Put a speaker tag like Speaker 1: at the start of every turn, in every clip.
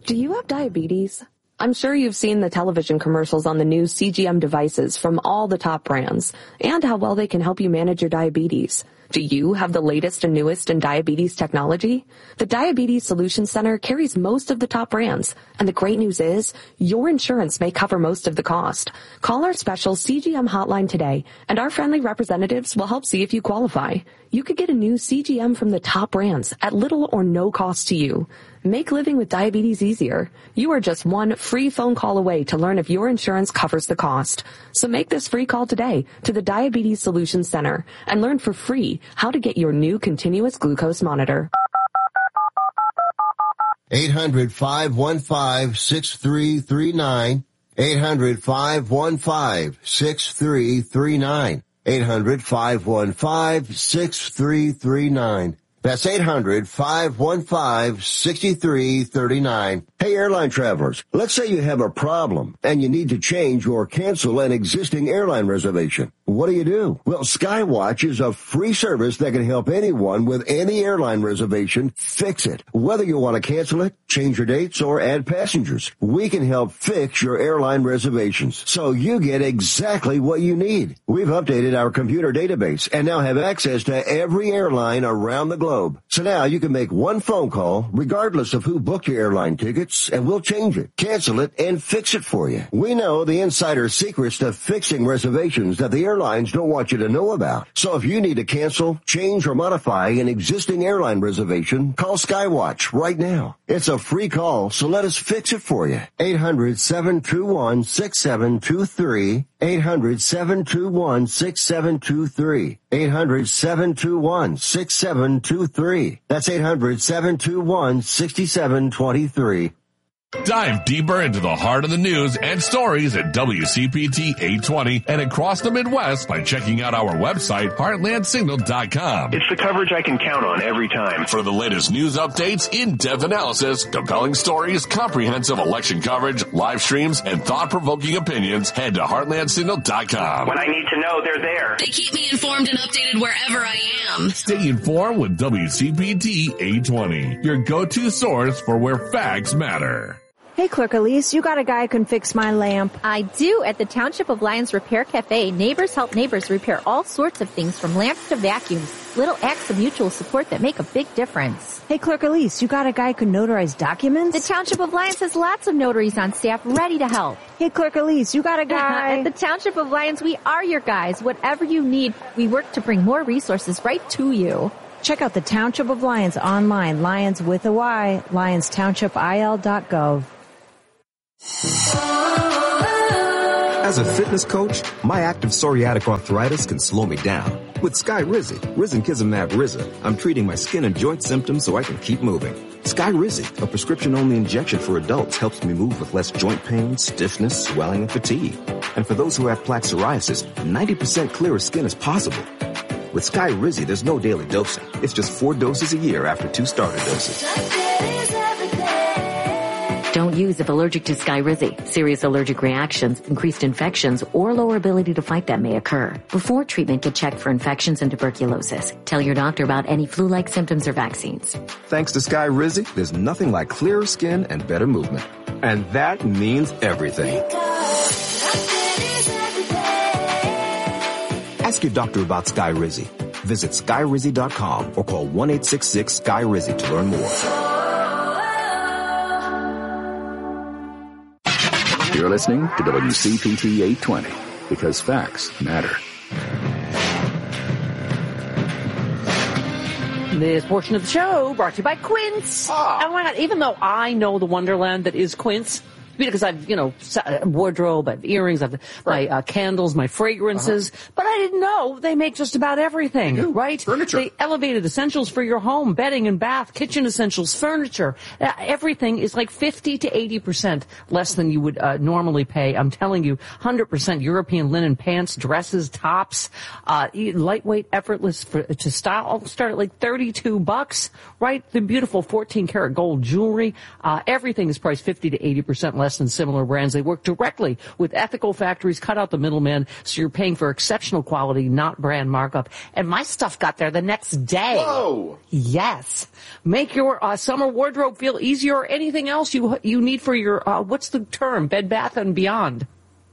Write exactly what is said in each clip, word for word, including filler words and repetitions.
Speaker 1: Do you have diabetes? I'm sure you've seen the television commercials on the new C G M devices from all the top brands and how well they can help you manage your diabetes. Do you have the latest and newest in diabetes technology? The Diabetes Solutions Center carries most of the top brands, and the great news is your insurance may cover most of the cost. Call our special C G M hotline today, and our friendly representatives will help see if you qualify. You could get a new C G M from the top brands at little or no cost to you. Make living with diabetes easier. You are just one free phone call away to learn if your insurance covers the cost. So make this free call today to the Diabetes Solutions Center and learn for free how to get your new continuous glucose monitor.
Speaker 2: eight hundred, five one five, six three three nine. eight hundred, five one five, six three three nine. eight hundred, five one five, six three three nine. That's eight hundred, five one five, six three three nine. Hey, airline travelers, let's say you have a problem and you need to change or cancel an existing airline reservation. What do you do? Well, Skywatch is a free service that can help anyone with any airline reservation fix it. Whether you want to cancel it, change your dates, or add passengers, we can help fix your airline reservations so you get exactly what you need. We've updated our computer database and now have access to every airline around the globe. So now you can make one phone call regardless of who booked your airline tickets, and we'll change it, cancel it, and fix it for you. We know the insider secrets to fixing reservations that the airlines don't want you to know about. So if you need to cancel, change, or modify an existing airline reservation, call Skywatch right now. It's a free call, so let us fix it for you. eight hundred, seven two one, six seven two three. eight hundred, seven two one, six seven two three. eight hundred, seven two one, six seven two three. That's eight hundred, seven two one, six seven two three.
Speaker 3: Dive deeper into the heart of the news and stories at W C P T eight twenty and across the Midwest by checking out our website, heartland signal dot com.
Speaker 4: It's the coverage I can count on every time.
Speaker 3: For the latest news updates, in-depth analysis, compelling stories, comprehensive election coverage, live streams, and thought-provoking opinions, head to heartland signal dot com.
Speaker 4: When I need to know, they're there.
Speaker 5: They keep me informed and updated wherever I am.
Speaker 3: Stay informed with W C P T eight twenty, your go-to source for where facts matter.
Speaker 6: Hey, Clerk Elise, you got a guy who can fix my lamp.
Speaker 7: I do. At the Township of Lyons Repair Cafe, neighbors help neighbors repair all sorts of things from lamps to vacuums. Little acts of mutual support that make a big difference.
Speaker 6: Hey, Clerk Elise, you got a guy who can notarize documents?
Speaker 7: The Township of Lyons has lots of notaries on staff ready to help.
Speaker 6: Hey, Clerk Elise, you got a guy...
Speaker 7: At the Township of Lyons, we are your guys. Whatever you need, we work to bring more resources right to you.
Speaker 6: Check out the Township of Lyons online, Lyons with a Y, lyons township I L dot gov.
Speaker 8: As a fitness coach, my active psoriatic arthritis can slow me down. With Skyrizi, Risankizumab Riza, I'm treating my skin and joint symptoms so I can keep moving. Skyrizi, a prescription-only injection for adults, helps me move with less joint pain, stiffness, swelling, and fatigue. And for those who have plaque psoriasis, ninety percent clearer skin is possible. With Skyrizi, there's no daily dosing. It's just four doses a year after two starter doses.
Speaker 9: Don't use if allergic to Skyrizi. Serious allergic reactions, increased infections, or lower ability to fight them may occur. Before treatment, get checked for infections and tuberculosis. Tell your doctor about any flu-like symptoms or vaccines.
Speaker 8: Thanks to Skyrizi, there's nothing like clearer skin and better movement. And that means everything. Ask your doctor about Skyrizi. Visit skyrizi dot com or call one eight six six Skyrizi to learn more.
Speaker 10: You're listening to W C P T eight twenty, because facts matter.
Speaker 11: This portion of the show brought to you by Quince. Oh. Oh my God, even though I know the wonderland that is Quince, because I've, you know, wardrobe, I have earrings, I have right. my uh, candles, my fragrances, uh-huh. but I didn't know they make just about everything, right?
Speaker 10: Furniture.
Speaker 11: They elevated essentials for your home, bedding and bath, kitchen essentials, furniture. Uh, everything is like fifty to eighty percent less than you would uh, normally pay. I'm telling you, one hundred percent European linen pants, dresses, tops, uh, lightweight, effortless for, to style. All start at like thirty-two bucks, right? The beautiful fourteen karat gold jewelry. Uh, everything is priced fifty to eighty percent less less than similar brands. They work directly with ethical factories, cut out the middleman, so you're paying for exceptional quality, not brand markup. And my stuff got there the next day.
Speaker 12: Whoa!
Speaker 11: Yes. Make your uh, summer wardrobe feel easier or anything else you you need for your, uh, what's the term, Bed Bath and Beyond.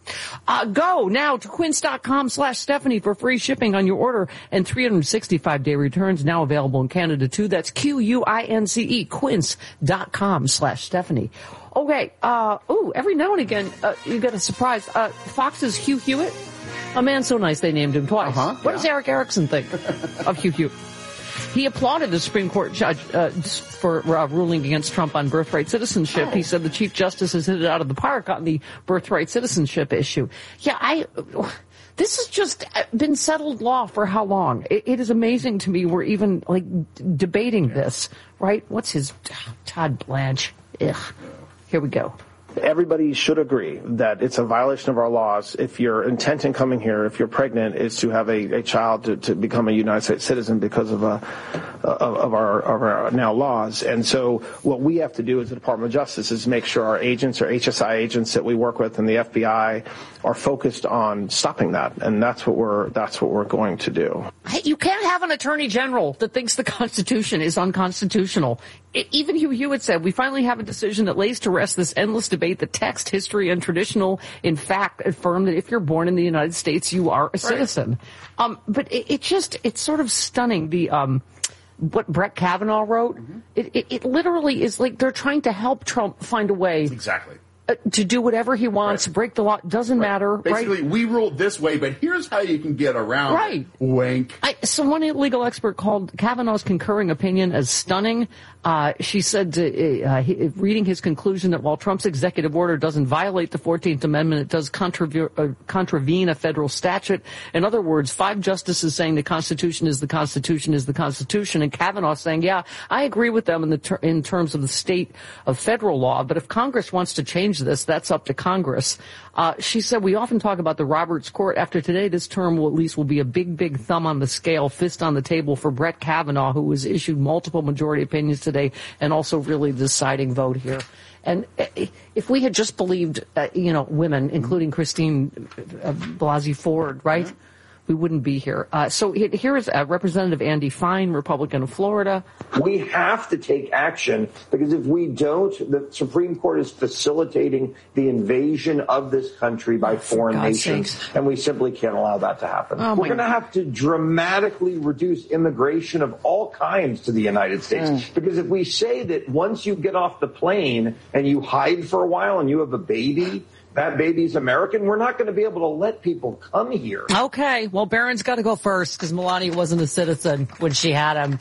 Speaker 11: Uh, go now to quince.com slash Stephanie for free shipping on your order and three hundred sixty-five day returns, now available in Canada too. That's Q U I N C E, quince.com slash Stephanie. Okay, uh, ooh, every now and again, uh, you get a surprise. Uh, Fox's Hugh Hewitt, a man so nice they named him twice.
Speaker 12: Uh-huh,
Speaker 11: what
Speaker 12: yeah.
Speaker 11: does Eric Erickson think of Hugh Hewitt? He applauded the Supreme Court judge uh, for uh, ruling against Trump on birthright citizenship. Oh. He said the Chief Justice has hit it out of the park on the birthright citizenship issue. Yeah, I... This has just been settled law for how long? It, it is amazing to me we're even, like, d- debating this, right? What's his... Todd Blanche. Ugh. Here we go.
Speaker 13: Everybody should agree that it's a violation of our laws if your intent in coming here, if you're pregnant, is to have a, a child to, to become a United States citizen because of, a, of, of, our, of our now laws. And so what we have to do as the Department of Justice is make sure our agents or H S I agents that we work with and the F B I are focused on stopping that. And that's what we're, that's what we're going to do.
Speaker 11: Hey, you can't have an attorney general that thinks the Constitution is unconstitutional. It, even Hugh Hewitt said, we finally have a decision that lays to rest this endless debate that text, history, and traditional, in fact, affirm that if you're born in the United States, you are a citizen. Right. Um, but it, it just, it's sort of stunning, the, um, what Brett Kavanaugh wrote. Mm-hmm. It, it, it literally is like they're trying to help Trump find a way.
Speaker 12: Exactly.
Speaker 11: Uh, to do whatever he wants, right. break the law, doesn't right. matter.
Speaker 12: Basically,
Speaker 11: right?
Speaker 12: we ruled this way, but here's how you can get around
Speaker 11: right.
Speaker 12: it. Wink.
Speaker 11: I, so one legal expert called Kavanaugh's concurring opinion as stunning. Uh, she said, to, uh, he, reading his conclusion that while Trump's executive order doesn't violate the fourteenth Amendment, it does contrave- uh, contravene a federal statute. In other words, five justices saying the Constitution is the Constitution is the Constitution, and Kavanaugh saying, yeah, I agree with them in, the ter- in terms of the state of federal law, but if Congress wants to change this, that's up to Congress. Uh, she said, we often talk about the Roberts Court. After today, this term will at least will be a big, big thumb on the scale, fist on the table for Brett Kavanaugh, who has issued multiple majority opinions today and also really the deciding vote here. And if we had just believed, uh, you know, women, including Christine uh, Blasey Ford, right? Mm-hmm. We wouldn't be here. Uh, so here is uh, Representative Andy Fine, Republican of Florida.
Speaker 14: We have to take action because if we don't, the Supreme Court is facilitating the invasion of this country by foreign nations, sakes. and we simply can't allow that to happen. Oh, We're going to have to dramatically reduce immigration of all kinds to the United States mm. because if we say that once you get off the plane and you hide for a while and you have a baby, that baby's American, we're not going to be able to let people come here.
Speaker 11: Okay, well, Barron's got to go first because Melania wasn't a citizen when she had him.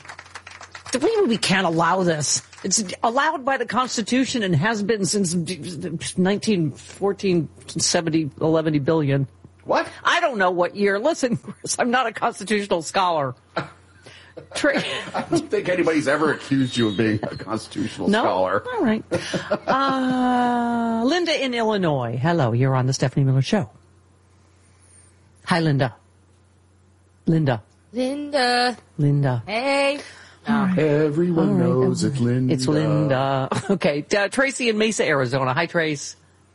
Speaker 11: We, we can't allow this. It's allowed by the Constitution and has been since nineteen fourteen, seventy, eleven billion.
Speaker 12: What?
Speaker 11: I don't know what year. Listen, Chris, I'm not a constitutional scholar. Tra-
Speaker 12: I don't think anybody's ever accused you of being a constitutional
Speaker 11: no?
Speaker 12: scholar.
Speaker 11: All right. Uh, Linda in Illinois. Hello, you're on the Stephanie Miller Show. Hi, Linda. Linda.
Speaker 15: Linda.
Speaker 11: Linda.
Speaker 15: Hey.
Speaker 12: Oh. Everyone right. knows
Speaker 11: it's
Speaker 12: Linda.
Speaker 11: It's Linda. Okay. Uh, Tracy in Mesa, Arizona. Hi, Trace.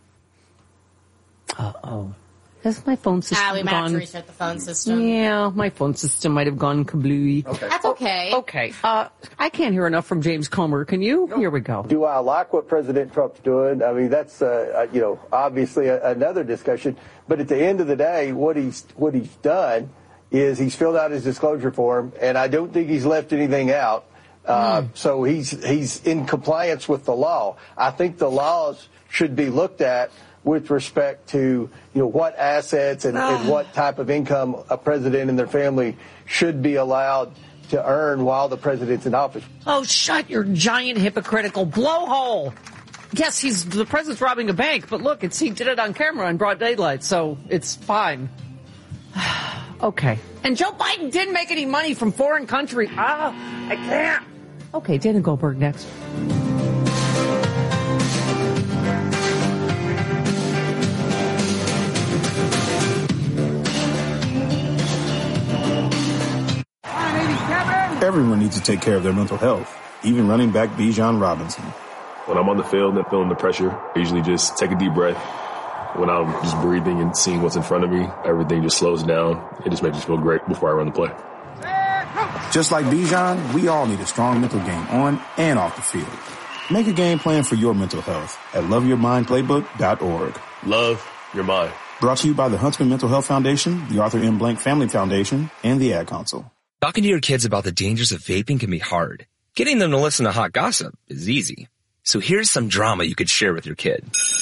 Speaker 11: Uh-oh. Has my phone system
Speaker 15: ah, we might
Speaker 11: gone?
Speaker 15: have to reset the phone system.
Speaker 11: Yeah, my phone system might have gone kablooey.
Speaker 15: Okay. That's okay.
Speaker 11: Oh, okay. Uh, I can't hear enough from James Comer. Can you? No. Here we go.
Speaker 16: Do I like what President Trump's doing? I mean, that's, uh, you know, obviously a, another discussion. But at the end of the day, what he's what he's done is he's filled out his disclosure form, and I don't think he's left anything out. Uh, mm. So he's he's in compliance with the law. I think the laws should be looked at with respect to, you know, what assets and, oh. and what type of income a president and their family should be allowed to earn while the president's in office.
Speaker 11: Oh, shut your giant hypocritical blowhole. Yes, he's the president's robbing a bank, but look, it's he did it on camera in broad daylight, so it's fine. Okay. And Joe Biden didn't make any money from foreign country. Ah, oh, I can't. Okay, Dana Goldberg next.
Speaker 17: Everyone needs to take care of their mental health, even running back Bijan Robinson. When I'm on the field and feeling the pressure, I usually just take a deep breath. When I'm just breathing and seeing what's in front of me, everything just slows down. It just makes me feel great before I run the play.
Speaker 18: Just like Bijan, we all need a strong mental game on and off the field. Make a game plan for your mental health at love your mind playbook dot org.
Speaker 17: Love your mind.
Speaker 18: Brought to you by the Huntsman Mental Health Foundation, the Arthur M. Blank Family Foundation, and the Ad Council.
Speaker 19: Talking to your kids about the dangers of vaping can be hard. Getting them to listen to hot gossip is easy. So here's some drama you could share with your kid.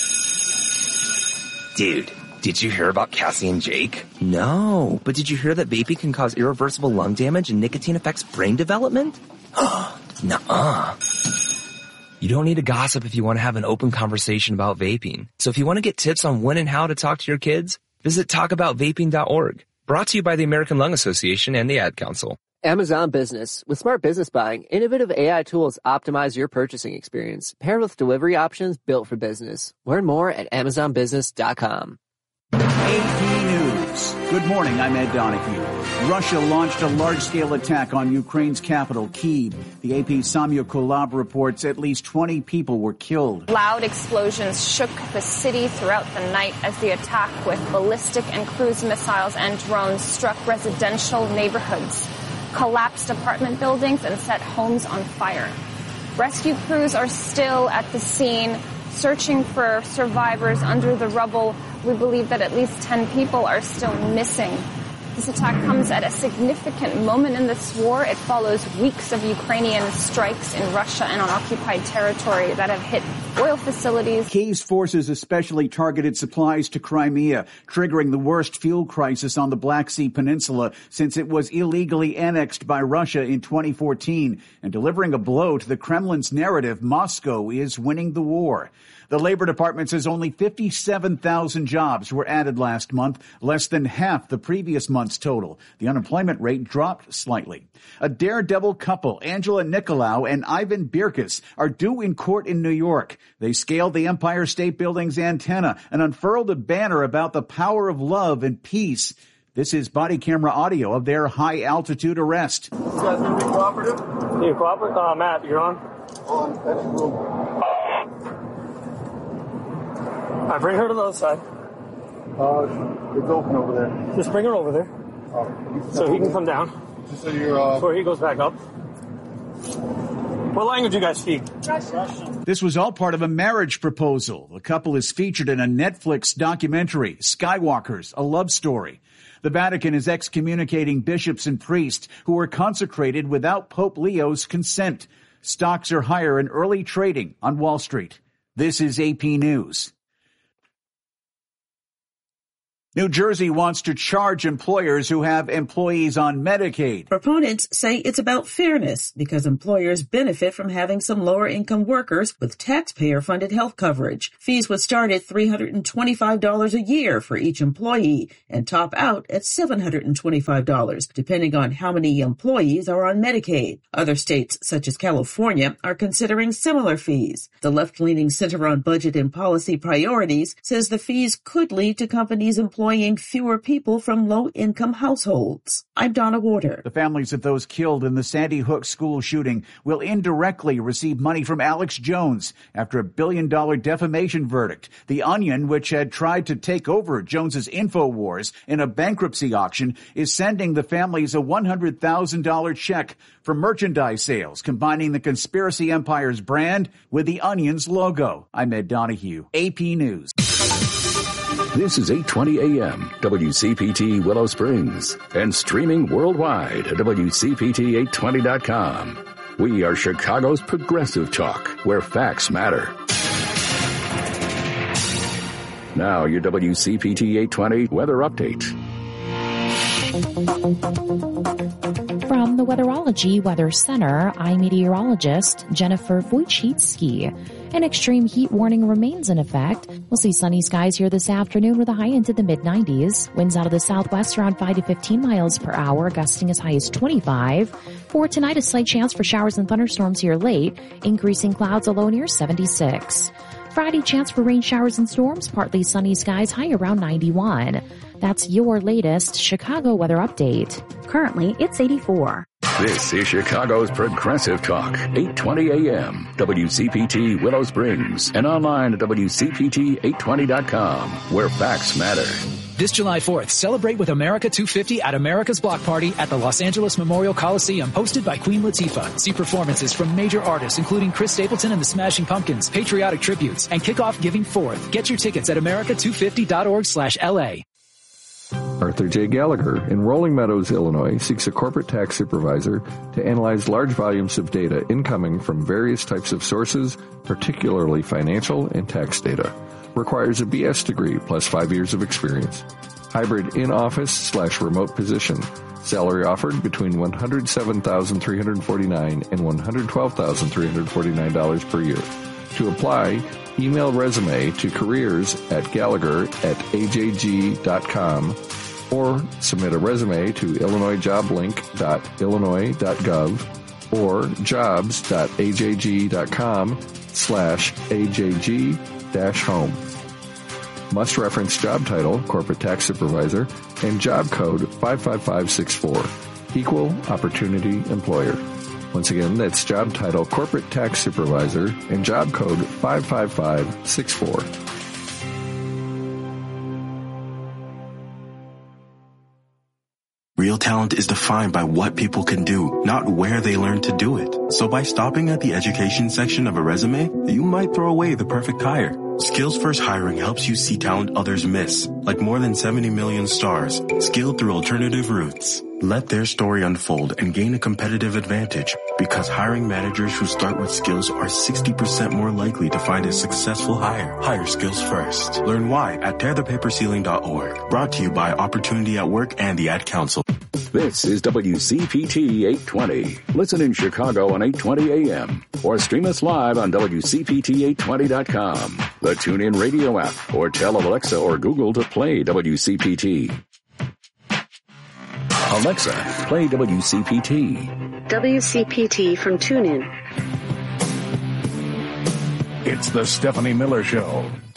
Speaker 19: Dude, did you hear about Cassie and Jake? No, but did you hear that vaping can cause irreversible lung damage and nicotine affects brain development? Nuh-uh. You don't need to gossip if you want to have an open conversation about vaping. So if you want to get tips on when and how to talk to your kids, visit talk about vaping dot org. Brought to you by the American Lung Association and the Ad Council.
Speaker 20: Amazon Business. With smart business buying, innovative A I tools optimize your purchasing experience, paired with delivery options built for business. Learn more at amazon business dot com.
Speaker 21: A P News. Good morning, I'm Ed Donahue. Russia launched a large-scale attack on Ukraine's capital, Kyiv. The A P's Samya Kulab reports at least twenty people were killed.
Speaker 22: Loud explosions shook the city throughout the night as the attack with ballistic and cruise missiles and drones struck residential neighborhoods, collapsed apartment buildings, and set homes on fire. Rescue crews are still at the scene, searching for survivors under the rubble. We believe that at least ten people are still missing. This attack comes at a significant moment in this war. It follows weeks of Ukrainian strikes in Russia and on occupied territory that have hit oil facilities.
Speaker 21: Kyiv's forces especially targeted supplies to Crimea, triggering the worst fuel crisis on the Black Sea Peninsula since it was illegally annexed by Russia in twenty fourteen, and delivering a blow to the Kremlin's narrative Moscow is winning the war. The Labor Department says only fifty-seven thousand jobs were added last month, less than half the previous month's total. The unemployment rate dropped slightly. A daredevil couple, Angela Nicolau and Ivan Birkus, are due in court in New York. They scaled the Empire State Building's antenna and unfurled a banner about the power of love and peace. This is body camera audio of their high-altitude arrest.
Speaker 23: You guys going to be cooperative? You cooperative? Uh, Matt, you're on? On. All right, bring her to the other side.
Speaker 16: Uh, it's open over there.
Speaker 23: Just bring her over there. Uh, so he can come down.
Speaker 16: So you're, uh...
Speaker 23: Before he goes back up. What language do you guys speak?
Speaker 21: Russian. This was all part of a marriage proposal. The couple is featured in a Netflix documentary, Skywalkers, a love story. The Vatican is excommunicating bishops and priests who were consecrated without Pope Leo's consent. Stocks are higher in early trading on Wall Street. This is A P News. New Jersey wants to charge employers who have employees on Medicaid.
Speaker 24: Proponents say it's about fairness because employers benefit from having some lower-income workers with taxpayer-funded health coverage. Fees would start at three hundred twenty-five dollars a year for each employee and top out at seven hundred twenty-five dollars, depending on how many employees are on Medicaid. Other states, such as California, are considering similar fees. The left-leaning Center on Budget and Policy Priorities says the fees could lead to companies employing employing fewer people from low-income households. I'm Donna Warder.
Speaker 21: The families of those killed in the Sandy Hook school shooting will indirectly receive money from Alex Jones after a billion-dollar defamation verdict. The Onion, which had tried to take over Jones's InfoWars in a bankruptcy auction, is sending the families a one hundred thousand dollars check for merchandise sales, combining the Conspiracy Empire's brand with the Onion's logo. I'm Ed Donahue, A P News.
Speaker 10: This is eight twenty A M, W C P T Willow Springs, and streaming worldwide at W C P T eight twenty dot com. We are Chicago's progressive talk, where facts matter. Now, your W C P T eight twenty weather update.
Speaker 25: From the Weatherology Weather Center, I'm meteorologist Jennifer Wojcicki. An extreme heat warning remains in effect. We'll see sunny skies here this afternoon with a high into the mid nineties. Winds out of the southwest around five to fifteen miles per hour, gusting as high as twenty-five. For tonight, a slight chance for showers and thunderstorms here late, increasing clouds, a low near seventy-six. Friday, chance for rain showers and storms, partly sunny skies, high around ninety-one. That's your latest Chicago weather update. Currently, it's eighty-four.
Speaker 10: This is Chicago's Progressive Talk, eight twenty A M, W C P T Willow Springs, and online at W C P T eight twenty dot com, where facts matter.
Speaker 1: This July fourth, celebrate with America two fifty at America's Block Party at the Los Angeles Memorial Coliseum, hosted by Queen Latifah. See performances from major artists including Chris Stapleton and the Smashing Pumpkins, patriotic tributes, and kick off Giving Forth. Get your tickets at America two fifty dot org slash L A.
Speaker 2: Arthur J. Gallagher in Rolling Meadows, Illinois, seeks a corporate tax supervisor to analyze large volumes of data incoming from various types of sources, particularly financial and tax data. Requires a B S degree plus five years of experience. Hybrid in-office slash remote position. Salary offered between one hundred seven thousand three hundred forty-nine dollars and one hundred twelve thousand three hundred forty-nine dollars per year. To apply, email resume to careers at Gallagher at A J G dot com or submit a resume to illinois job link dot illinois dot gov or jobs dot A J G dot com slash A J G dash home. Must reference job title, corporate tax supervisor, and job code five five five six four. Equal opportunity employer. Once again, that's job title, corporate tax supervisor, and job code five five five six four.
Speaker 3: Real talent is defined by what people can do, not where they learn to do it. So by stopping at the education section of a resume, you might throw away the perfect hire. Skills First Hiring helps you see talent others miss, like more than seventy million stars, skilled through alternative routes. Let their story unfold and gain a competitive advantage, because hiring managers who start with skills are sixty percent more likely to find a successful hire. Hire skills first. Learn why at tear the paper ceiling dot org. Brought to you by Opportunity at Work and the Ad Council.
Speaker 10: This is W C P T eight twenty. Listen in Chicago on eight twenty A M or stream us live on W C P T eight twenty dot com, the TuneIn Radio app, or tell Alexa or Google to play W C P T. Alexa, play W C P T.
Speaker 4: W C P T from TuneIn.
Speaker 5: It's the Stephanie Miller Show.